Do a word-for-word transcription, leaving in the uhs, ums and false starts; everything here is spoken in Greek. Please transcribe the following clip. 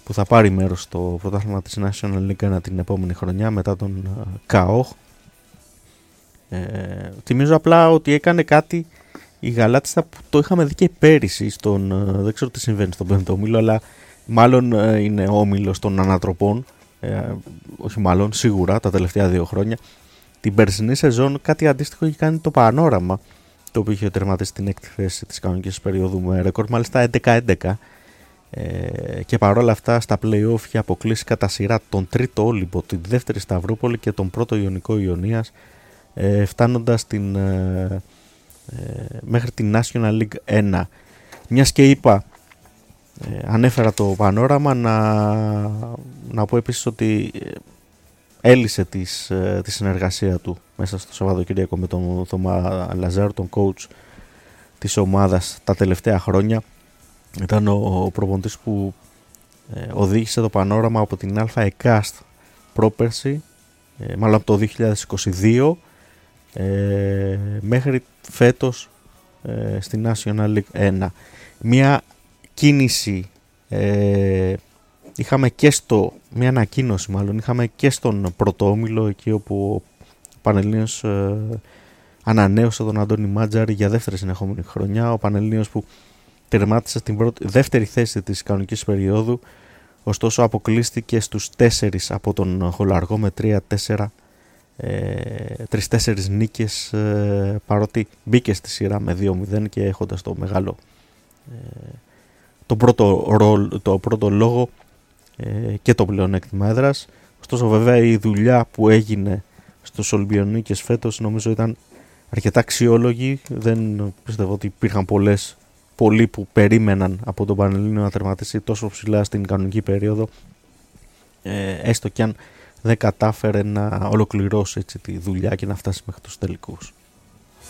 που θα πάρει μέρος στο πρωτάθλημα της National League ένα την επόμενη χρονιά μετά τον ΚΑΟΧ. Ε, θυμίζω απλά ότι έκανε κάτι η Γαλάτστα που το είχαμε δει και πέρυσι στον, δεν ξέρω τι συμβαίνει στον πέμπτο όμιλο, αλλά μάλλον είναι όμιλος των ανατροπών, ε, όχι μάλλον σίγουρα τα τελευταία δύο χρόνια. Την περσινή σεζόν κάτι αντίστοιχο έχει κάνει το Πανόραμα, το οποίο είχε τερματίσει στην έκτη θέση της κανονικής περίοδου με ρεκόρ μάλιστα έντεκα έντεκα, ε, και παρόλα αυτά στα play-off είχε αποκλείσει κατά σειρά τον τρίτο Όλυμπο, τη δεύτερη Σταυρούπολη και τον πρώτο Ιωνικό Ιωνίας, ε, φτάνοντας την, ε, ε, μέχρι την National League ένα. Μιας και είπα, ε, ανέφερα το Πανόραμα, να, να πω επίσης ότι έλυσε της, ε, τη συνεργασία του μέσα στο Σαββατοκύριακο με τον Θωμά Λαζάρου, τον coach της ομάδας τα τελευταία χρόνια. Ήταν ο, ο προπονητής που ε, οδήγησε το Πανόραμα από την ΑΕΚΑΣΤ ΕΚΑΣΤ πρόπερση, ε, μάλλον από το δύο χιλιάδες είκοσι δύο ε, μέχρι φέτος ε, στη National League ένα. Μια κίνηση ε, είχαμε και στο, μια ανακοίνωση μάλλον, είχαμε και στον πρωτόμιλο, εκεί όπου ο Πανελλήνιος ε, ανανέωσε τον Αντώνη Μάτζαρη για δεύτερη συνεχόμενη χρονιά. Ο Πανελλήνιος που τερμάτισε στην πρώτη, δεύτερη θέση της κανονικής περίοδου, ωστόσο αποκλείστηκε στους τέσσερις από τον Χολαργό με τρία τέσσερα, τρεις τέσσερις νίκες, ε, παρότι μπήκε στη σειρά με δύο μηδέν και έχοντας το μεγάλο ε, το, πρώτο ρολ, το πρώτο λόγο ε, και το πλεονέκτημα έδρας. Ωστόσο βέβαια η δουλειά που έγινε στους Ολυμπιονίκες φέτος νομίζω ήταν αρκετά αξιόλογη. Δεν πιστεύω ότι υπήρχαν πολλές πολλοί που περίμεναν από τον Πανελλήνιο να τερματίσει τόσο ψηλά στην κανονική περίοδο, ε, έστω κι αν δεν κατάφερε να ολοκληρώσει έτσι τη δουλειά και να φτάσει μέχρι τους τελικούς.